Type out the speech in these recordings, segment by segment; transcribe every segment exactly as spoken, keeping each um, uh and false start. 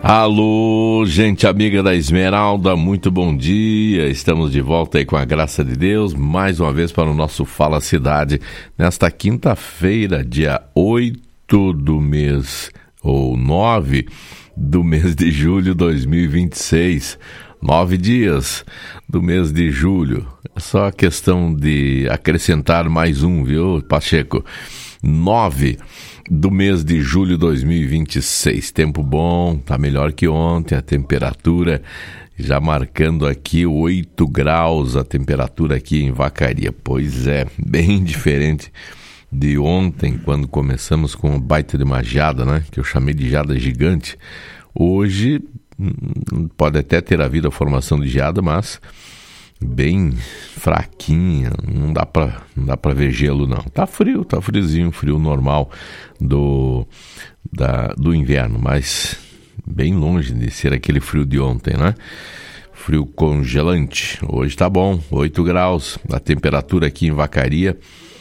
Alô, gente amiga da Esmeralda, muito bom dia. Estamos de volta aí com a graça de Deus, mais uma vez para o nosso Fala Cidade, nesta quinta-feira, dia oito do mês, ou nove do mês de julho de dois mil e vinte e seis. Nove dias do mês de julho. É só questão de acrescentar mais um, viu, Pacheco? Nove do mês de julho de dois mil e vinte e seis. Tempo bom, tá melhor que ontem, a temperatura já marcando aqui oito graus, a temperatura aqui em Vacaria. Pois é, bem diferente de ontem, quando começamos com uma baita de uma geada, né? Que eu chamei de geada gigante. Hoje pode até ter havido a formação de geada, mas bem fraquinha, não dá pra, não dá pra ver gelo não. Tá frio, tá friozinho, frio normal do, da, do inverno, mas bem longe de ser aquele frio de ontem, né? Frio congelante. Hoje tá bom, oito graus, a temperatura aqui em Vacaria,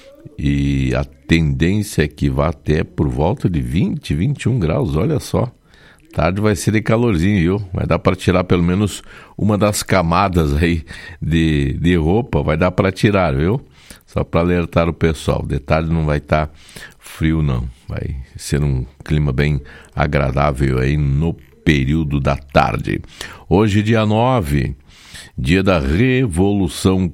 e a tendência é que vá até por volta de vinte, vinte e um graus, olha só. Tarde vai ser de calorzinho, viu? Vai dar para tirar pelo menos uma das camadas aí de, de roupa, vai dar para tirar, viu? Só para alertar o pessoal. De tarde não vai estar tá frio, não. Vai ser um clima bem agradável aí no período da tarde. Hoje, dia nove, dia da Revolução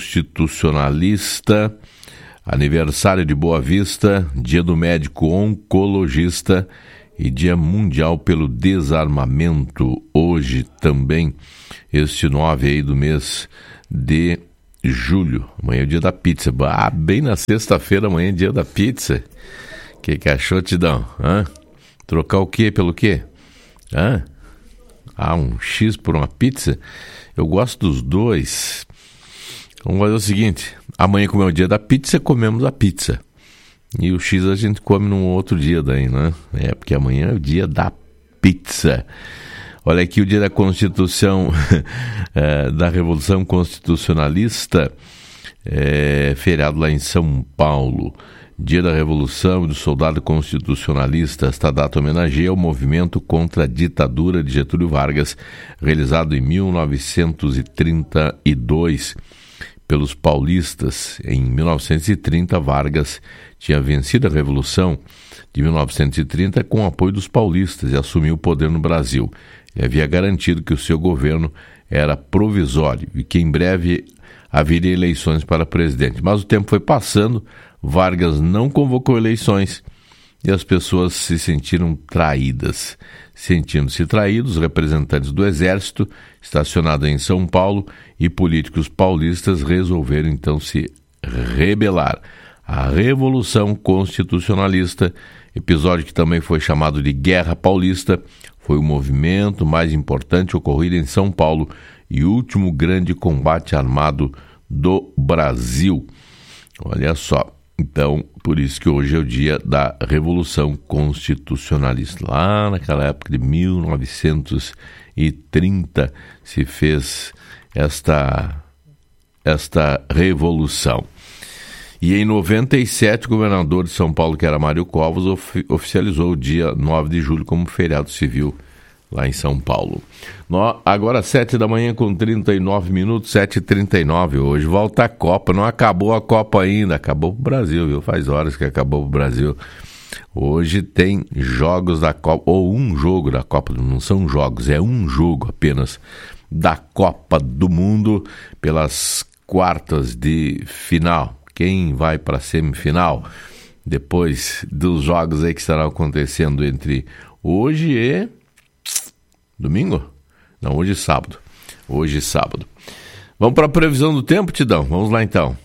Constitucionalista, aniversário de Boa Vista, dia do médico oncologista, e Dia Mundial pelo Desarmamento, hoje também, este nove aí do mês de julho. Amanhã é o dia da pizza. Ah, bem na sexta-feira, amanhã é dia da pizza. O que, que achou, Tidão? Hã? Trocar o quê pelo quê? Hã? Ah, um X por uma pizza? Eu gosto dos dois. Vamos fazer o seguinte, amanhã, como é o dia da pizza, comemos a pizza. E o X a gente come num outro dia daí, né? É, porque amanhã é o dia da pizza. Olha aqui o dia da Constituição, é, da Revolução Constitucionalista, é, feriado lá em São Paulo. Dia da Revolução e do Soldado Constitucionalista. Esta data homenageia o movimento contra a ditadura de Getúlio Vargas, realizado em mil novecentos e trinta e dois. Pelos paulistas. Em mil novecentos e trinta, Vargas tinha vencido a Revolução de mil novecentos e trinta com o apoio dos paulistas e assumiu o poder no Brasil. Ele havia garantido que o seu governo era provisório e que em breve haveria eleições para presidente. Mas o tempo foi passando, Vargas não convocou eleições e as pessoas se sentiram traídas. Sentindo-se traídos, representantes do Exército, estacionados em São Paulo, e políticos paulistas resolveram então se rebelar. A Revolução Constitucionalista, episódio que também foi chamado de Guerra Paulista, foi o movimento mais importante ocorrido em São Paulo e o último grande combate armado do Brasil. Olha só. Então, por isso que hoje é o dia da Revolução Constitucionalista. Lá naquela época de mil novecentos e trinta se fez esta, esta revolução. E em noventa e sete, o governador de São Paulo, que era Mário Covas, of, oficializou o dia nove de julho como feriado civil lá em São Paulo. No, agora sete da manhã com trinta e nove minutos, sete e trinta e nove. Hoje volta a Copa, não acabou a Copa ainda, acabou pro Brasil, viu? Faz horas que acabou pro Brasil. Hoje tem jogos da Copa, ou um jogo da Copa, não são jogos, é um jogo apenas da Copa do Mundo pelas quartas de final. Quem vai para a semifinal? Depois dos jogos aí que estarão acontecendo entre hoje e domingo? Não, hoje é sábado. Hoje é sábado. Vamos para a previsão do tempo, Tidão? Vamos lá então.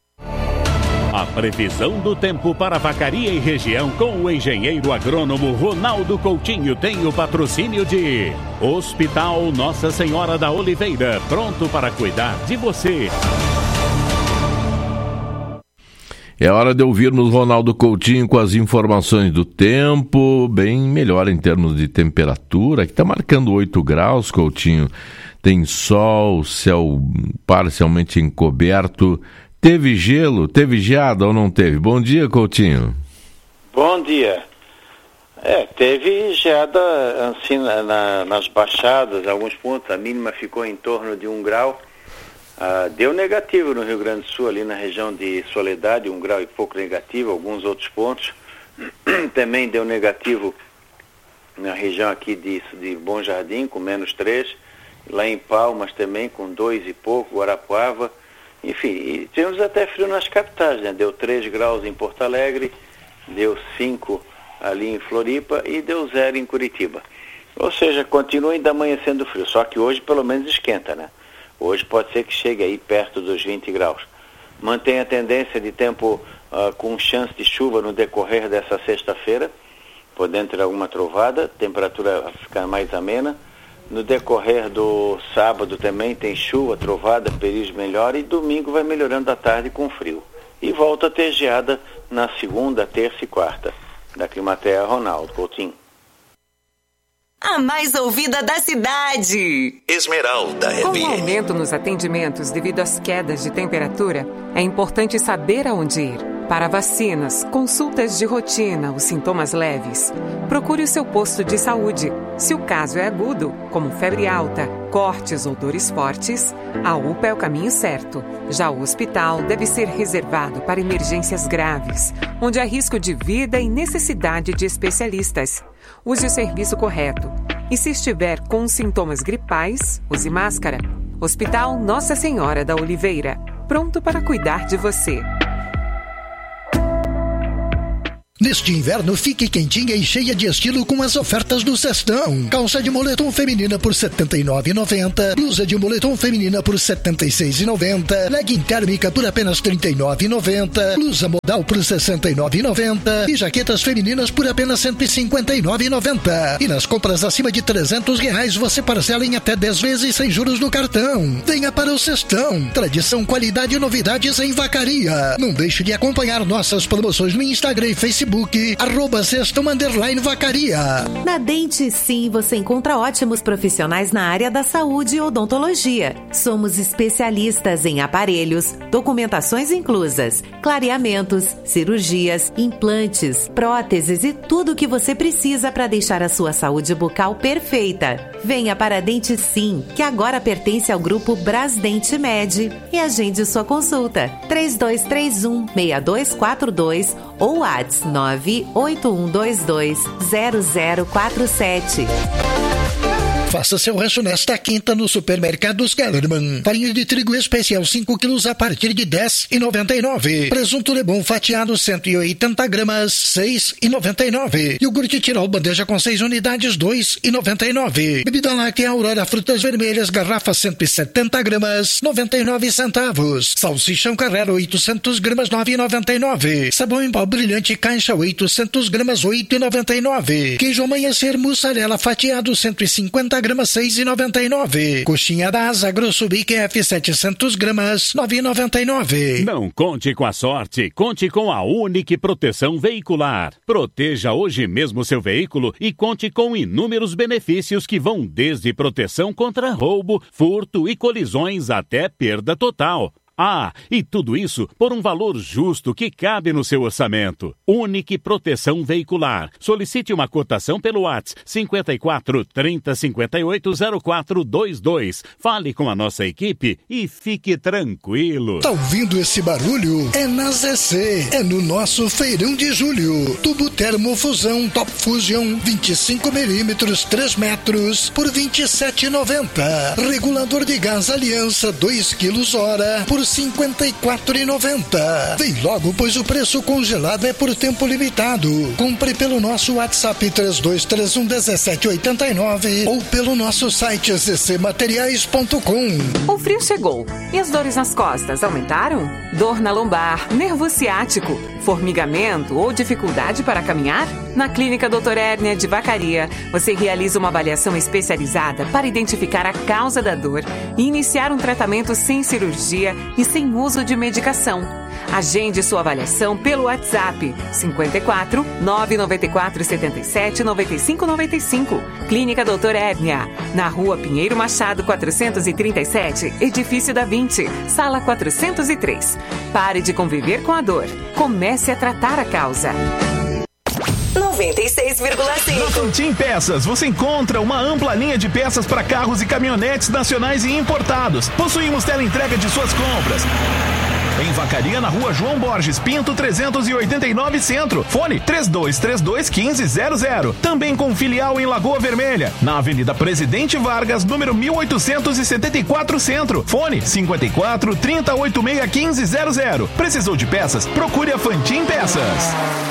A previsão do tempo para Vacaria e região com o engenheiro agrônomo Ronaldo Coutinho tem o patrocínio de Hospital Nossa Senhora da Oliveira, pronto para cuidar de você. É hora de ouvirmos Ronaldo Coutinho com as informações do tempo, bem melhor em termos de temperatura, que está marcando oito graus, Coutinho. Tem sol, céu parcialmente encoberto. Teve gelo? Teve geada ou não teve? Bom dia, Coutinho. Bom dia. É, teve geada assim, na, na, nas baixadas, alguns pontos, a mínima ficou em torno de um grau. Ah, deu negativo no Rio Grande do Sul, ali na região de Soledade, um grau e pouco negativo, alguns outros pontos. Também deu negativo na região aqui de, de Bom Jardim, com menos três. Lá em Palmas também, com dois e pouco, Guarapuava. Enfim, e tivemos até frio nas capitais, né? Deu três graus em Porto Alegre, deu cinco ali em Floripa e deu zero em Curitiba. Ou seja, continua ainda amanhecendo frio, só que hoje pelo menos esquenta, né? Hoje pode ser que chegue aí perto dos vinte graus. Mantém a tendência de tempo uh, com chance de chuva no decorrer dessa sexta-feira, podendo ter alguma trovada, temperatura vai ficar mais amena. No decorrer do sábado também tem chuva, trovada, períodos melhor, e domingo vai melhorando à tarde com frio. E volta a ter geada na segunda, terça e quarta. Da Climatea, Ronaldo Coutinho. A mais ouvida da cidade. Esmeralda F M. Com o aumento nos atendimentos devido às quedas de temperatura, é importante saber aonde ir. Para vacinas, consultas de rotina ou sintomas leves, procure o seu posto de saúde. Se o caso é agudo, como febre alta, cortes ou dores fortes, a U P A é o caminho certo. Já o hospital deve ser reservado para emergências graves, onde há risco de vida e necessidade de especialistas. Use o serviço correto. E se estiver com sintomas gripais, use máscara. Hospital Nossa Senhora da Oliveira, pronto para cuidar de você. Neste inverno, fique quentinha e cheia de estilo com as ofertas do Sextão. Calça de moletom feminina por setenta e nove reais e noventa centavos. Blusa de moletom feminina por setenta e seis reais e noventa centavos. Legging térmica por apenas trinta e nove reais e noventa centavos. Blusa modal por sessenta e nove reais e noventa centavos. E jaquetas femininas por apenas cento e cinquenta e nove reais e noventa centavos. E nas compras acima de trezentos reais, você parcela em até dez vezes sem juros no cartão. Venha para o Sextão. Tradição, qualidade e novidades em Vacaria. Não deixe de acompanhar nossas promoções no Instagram e Facebook. Arroba Sextão Underline Vacaria. Na Dente Sim, você encontra ótimos profissionais na área da saúde e odontologia. Somos especialistas em aparelhos, documentações inclusas, clareamentos, cirurgias, implantes, próteses e tudo o que você precisa para deixar a sua saúde bucal perfeita. Venha para a Dente Sim, que agora pertence ao grupo Brasdente Med, e agende sua consulta. três dois três um, seis dois quatro dois ou WhatsApp nove oito um dois dois zero zero quatro sete. Faça seu rancho nesta quinta no Supermercados Kellerman. Farinha de trigo especial cinco quilos a partir de dez reais e noventa e nove centavos. Presunto Lebon fatiado cento e oitenta gramas, seis reais e noventa e nove centavos. Iogurte Tirol bandeja com seis unidades, dois reais e noventa e nove centavos. Bebida láctea Aurora frutas vermelhas, garrafa cento e setenta gramas, noventa e nove centavos. Salsichão Carrera oitocentas gramas, nove reais e noventa e nove centavos. Sabão em pó brilhante Caixa oitocentas gramas, oito reais e noventa e nove centavos. Queijo Amanhecer mussarela fatiado cento e cinquenta gramas, seis reais e noventa e nove centavos. Coxinha da Asa Grosso Bic F setecentas gramas, nove reais e noventa e nove centavos. Não conte com a sorte, conte com a Unique Proteção Veicular. Proteja hoje mesmo seu veículo e conte com inúmeros benefícios que vão desde proteção contra roubo, furto e colisões até perda total. Ah, e tudo isso por um valor justo que cabe no seu orçamento. Unique Proteção Veicular. Solicite uma cotação pelo WhatsApp cinquenta e quatro, trinta, cinquenta e oito, zero quatro vinte e dois. Fale com a nossa equipe e fique tranquilo. Tá ouvindo esse barulho? É na Z C. É no nosso feirão de julho. Tubo termofusão Top Fusion vinte e cinco milímetros, três metros por vinte e sete reais e noventa centavos. Regulador de gás Aliança dois quilos hora por cinquenta e quatro reais e noventa centavos. Vem logo, pois o preço congelado é por tempo limitado. Compre pelo nosso WhatsApp três dois três um, um sete oito nove ou pelo nosso site z c materiais ponto com. O frio chegou e as dores nas costas aumentaram? Dor na lombar, nervo ciático, formigamento ou dificuldade para caminhar? Na Clínica doutor Hérnia de Vacaria, você realiza uma avaliação especializada para identificar a causa da dor e iniciar um tratamento sem cirurgia e sem uso de medicação. Agende sua avaliação pelo WhatsApp cinquenta e quatro, nove nove quatro, sete sete, nove cinco nove cinco. Clínica doutor Hérnia, na Rua Pinheiro Machado quatrocentos e trinta e sete, Edifício da vinte, Sala quatrocentos e três. Pare de conviver com a dor. Comece a tratar a causa. noventa e seis vírgula cinco. Na Fantin Peças você encontra uma ampla linha de peças para carros e caminhonetes nacionais e importados. Possuímos teleentrega de suas compras. Em Vacaria, na rua João Borges Pinto, trezentos e oitenta e nove Centro. Fone três dois três dois, um cinco zero zero. Também com filial em Lagoa Vermelha, na Avenida Presidente Vargas, número mil oitocentos e setenta e quatro Centro. Fone cinco quatro, trinta, oitenta e seis, quinze zero zero. Precisou de peças? Procure a Fantin Peças.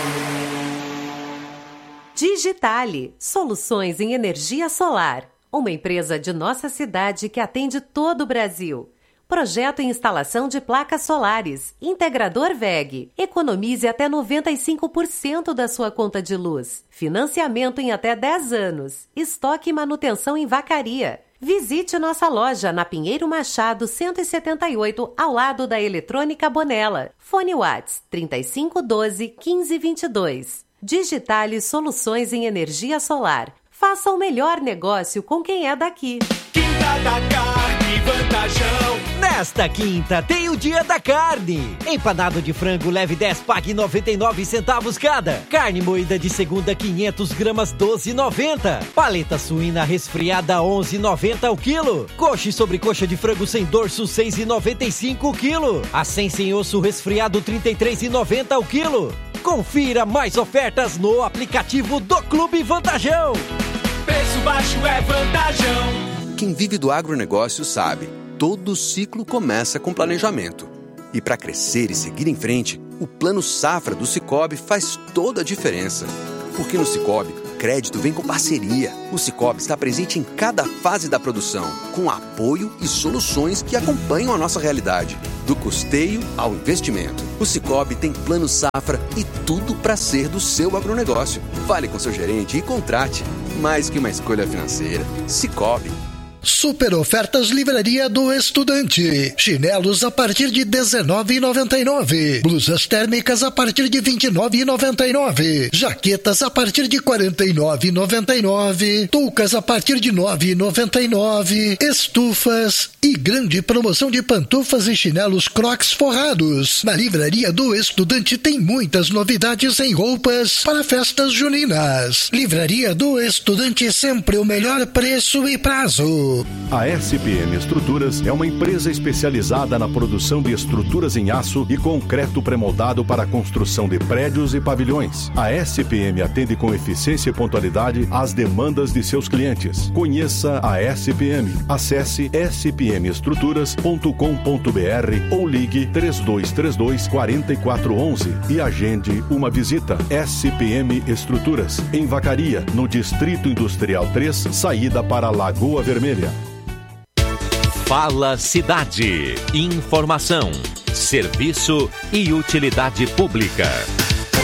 Digitale, soluções em energia solar. Uma empresa de nossa cidade que atende todo o Brasil. Projeto e instalação de placas solares. Integrador V E G. Economize até noventa e cinco por cento da sua conta de luz. Financiamento em até dez anos. Estoque e manutenção em Vacaria. Visite nossa loja na Pinheiro Machado cento e setenta e oito, ao lado da Eletrônica Bonella. Fone Whats trinta e cinco doze, quinze vinte e dois. Digitale Soluções em Energia Solar. Faça o melhor negócio com quem é daqui. Quinta da Carne Vantajão. Nesta quinta tem o Dia da Carne. Empanado de frango leve dez, pague noventa e nove centavos cada. Carne moída de segunda quinhentas gramas, doze e noventa. Paleta suína resfriada, onze e noventa o quilo. Coxa e sobrecoxa de frango sem dorso, seis e noventa e cinco o quilo. Acém sem osso resfriado, trinta e três e noventa o quilo. Confira mais ofertas no aplicativo do Clube Vantajão. Preço baixo é Vantajão. Quem vive do agronegócio sabe, todo ciclo começa com planejamento. E para crescer e seguir em frente, o Plano Safra do Sicoob faz toda a diferença. Porque no Sicoob, crédito vem com parceria. O Sicoob está presente em cada fase da produção, com apoio e soluções que acompanham a nossa realidade. Do custeio ao investimento. O Sicoob tem Plano Safra e tudo para ser do seu agronegócio. Fale com seu gerente e contrate. Mais que uma escolha financeira. Sicoob. Super ofertas Livraria do Estudante. Chinelos a partir de dezenove reais e noventa e nove centavos. Blusas térmicas a partir de vinte e nove reais e noventa e nove centavos. Jaquetas a partir de quarenta e nove reais e noventa e nove centavos. Toucas a partir de nove reais e noventa e nove centavos. Estufas e grande promoção de pantufas e chinelos Crocs forrados. Na Livraria do Estudante tem muitas novidades em roupas para festas juninas. Livraria do Estudante, sempre o melhor preço e prazo. A S P M Estruturas é uma empresa especializada na produção de estruturas em aço e concreto pré-moldado para a construção de prédios e pavilhões. A S P M atende com eficiência e pontualidade às demandas de seus clientes. Conheça a S P M. Acesse s p m estruturas ponto com ponto b r ou ligue três dois três dois, quatro quatro um um e agende uma visita. S P M Estruturas, em Vacaria, no Distrito Industrial três, saída para Lagoa Vermelha. Fala Cidade. Informação, serviço e utilidade pública.